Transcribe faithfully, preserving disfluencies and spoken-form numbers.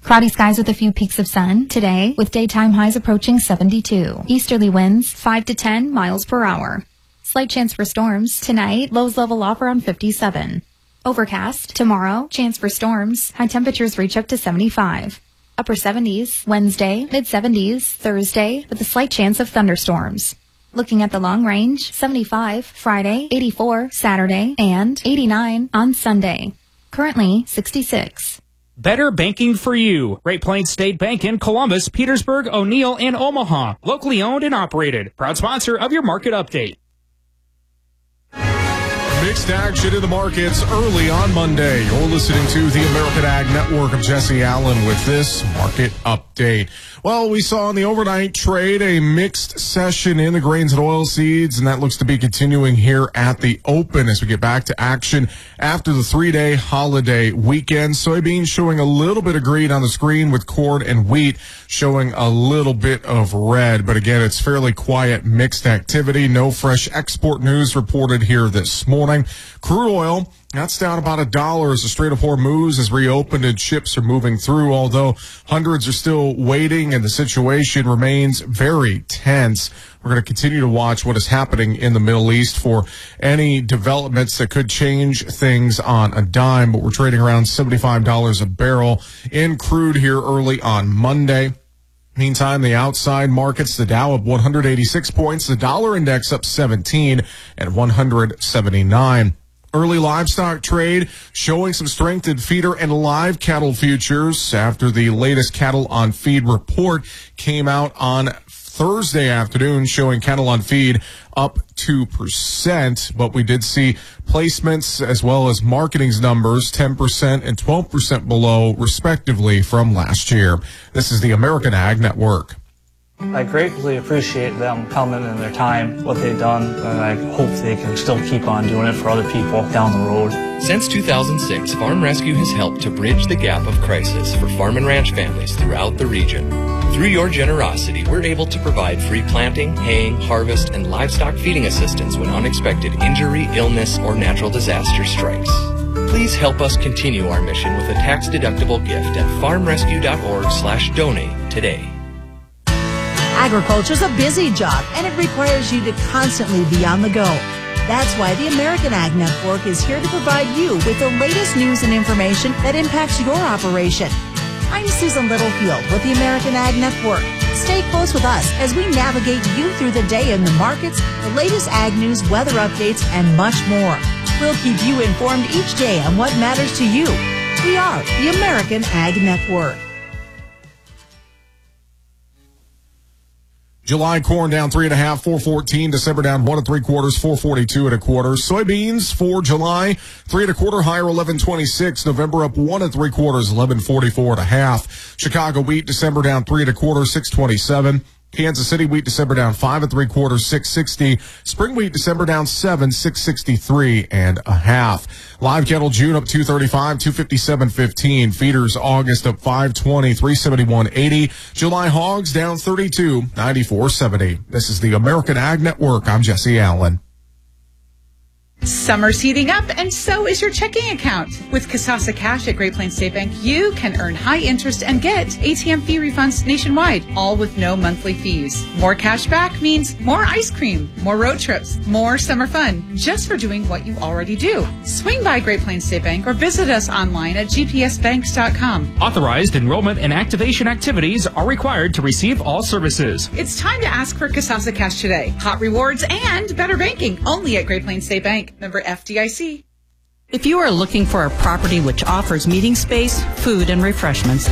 Cloudy skies with a few peaks of sun today, with daytime highs approaching seventy-two. Easterly winds five to ten miles per hour. Slight chance for storms tonight, lows level off around fifty-seven. Overcast tomorrow, chance for storms, high temperatures reach up to seventy-five. Upper seventies Wednesday, mid seventies Thursday, with a slight chance of thunderstorms. Looking at the long range, seventy-five Friday, eighty-four Saturday, and eighty-nine on Sunday. Currently sixty-six. Better banking for you. Great Plains State Bank in Columbus, Petersburg, O'Neill, and Omaha. Locally owned and operated. Proud sponsor of your market update. Mixed action in the markets early on Monday. You're listening to the American Ag Network. I'm Jesse Allen with this market update. Well, we saw in the overnight trade a mixed session in the grains and oilseeds, and that looks to be continuing here at the open as we get back to action after the three-day holiday weekend. Soybeans showing a little bit of green on the screen, with corn and wheat showing a little bit of red. But again, it's fairly quiet, mixed activity. No fresh export news reported here this morning. Crude oil, that's down about a dollar as the Strait of Hormuz is reopened and ships are moving through, although hundreds are still waiting and the situation remains very tense. We're going to continue to watch what is happening in the Middle East for any developments that could change things on a dime, but we're trading around seventy-five dollars a barrel in crude here early on Monday. Meantime, the outside markets, the Dow up one hundred eighty-six points, the dollar index up seventeen at one hundred seventy-nine. Early livestock trade showing some strength in feeder and live cattle futures after the latest cattle on feed report came out on Thursday afternoon, showing cattle on feed up two percent. But we did see placements as well as marketing's numbers ten percent and twelve percent below, respectively, from last year. This is the American Ag Network. I greatly appreciate them coming and their time, what they've done, and I hope they can still keep on doing it for other people down the road. Since two thousand six, Farm Rescue has helped to bridge the gap of crisis for farm and ranch families throughout the region. Through your generosity, we're able to provide free planting, haying, harvest, and livestock feeding assistance when unexpected injury, illness, or natural disaster strikes. Please help us continue our mission with a tax-deductible gift at farmrescue.org slash donate today. Agriculture's a busy job, and it requires you to constantly be on the go. That's why the American Ag Network is here to provide you with the latest news and information that impacts your operation. I'm Susan Littlefield with the American Ag Network. Stay close with us as we navigate you through the day in the markets, the latest ag news, weather updates, and much more. We'll keep you informed each day on what matters to you. We are the American Ag Network. July corn down three and a half, four fourteen. December down one and three quarters, four forty-two and a quarter. Soybeans for July, three and a quarter higher, eleven twenty-six. November up one and three quarters, eleven forty-four and a half. Chicago wheat, December down three and a quarter, six twenty-seven. Kansas City wheat, December down five and three quarters, six sixty. Spring wheat, December down seven, six sixty-three and a half. Live cattle June up two thirty-five, two fifty-seven fifteen. Feeders August up five twenty, three seventy-one eighty. July hogs down thirty-two, ninety-four seventy. This is the American Ag Network. I'm Jesse Allen. Summer's heating up, and so is your checking account. With Kasasa Cash at Great Plains State Bank, you can earn high interest and get A T M fee refunds nationwide, all with no monthly fees. More cash back means more ice cream, more road trips, more summer fun, just for doing what you already do. Swing by Great Plains State Bank or visit us online at g p s banks dot com. Authorized enrollment and activation activities are required to receive all services. It's time to ask for Kasasa Cash today. Hot rewards and better banking, only at Great Plains State Bank. Member F D I C. If you are looking for a property which offers meeting space, food, and refreshments,